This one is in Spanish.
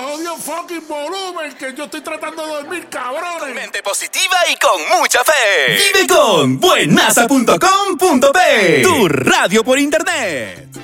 jodido fucking volumen, que yo estoy tratando de dormir, cabrones. Con mente positiva y con mucha fe. Vive con buenaza.com.pe, tu radio por internet.